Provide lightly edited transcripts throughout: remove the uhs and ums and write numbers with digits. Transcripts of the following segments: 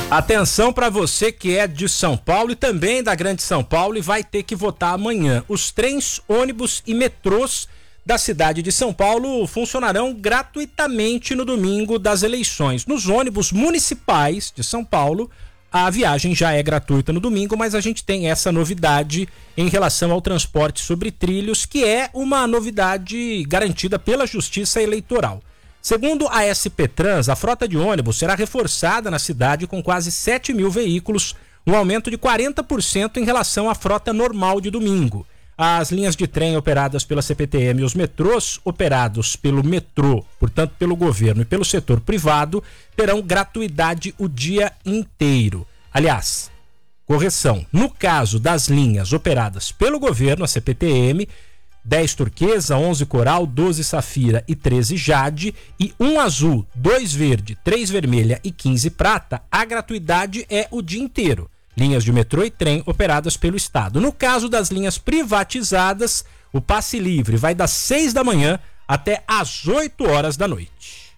Atenção para você que é de São Paulo e também da Grande São Paulo e vai ter que votar amanhã. Os trens, ônibus e metrôs da cidade de São Paulo funcionarão gratuitamente no domingo das eleições. Nos ônibus municipais de São Paulo, a viagem já é gratuita no domingo, mas a gente tem essa novidade em relação ao transporte sobre trilhos, que é uma novidade garantida pela Justiça Eleitoral. Segundo a SP Trans, a frota de ônibus será reforçada na cidade com quase 7 mil veículos, um aumento de 40% em relação à frota normal de domingo. As linhas de trem operadas pela CPTM e os metrôs operados pelo metrô, portanto pelo governo e pelo setor privado, terão gratuidade o dia inteiro. Aliás, correção, no caso das linhas operadas pelo governo, a CPTM, 10 turquesa, 11 coral, 12 safira e 13 jade, e 1 azul, 2 verde, 3 vermelha e 15 prata, a gratuidade é o dia inteiro. Linhas de metrô e trem operadas pelo Estado. No caso das linhas privatizadas, o passe livre vai das 6 da manhã até às 8 horas da noite.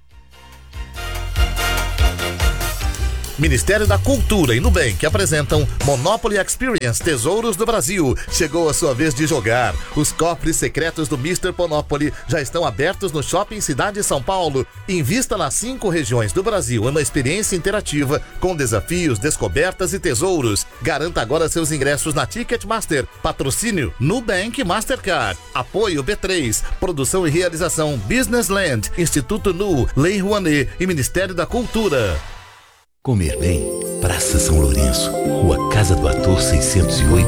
Ministério da Cultura e Nubank apresentam Monopoly Experience Tesouros do Brasil. Chegou a sua vez de jogar. Os cofres secretos do Mr. Monopoly já estão abertos no Shopping Cidade São Paulo. Invista nas 5 regiões do Brasil em uma experiência interativa com desafios, descobertas e tesouros. Garanta agora seus ingressos na Ticketmaster. Patrocínio Nubank Mastercard. Apoio B3. Produção e realização Business Land, Instituto Nu, Lei Rouanet e Ministério da Cultura. Comer bem, Praça São Lourenço, Rua Casa do Ator 608,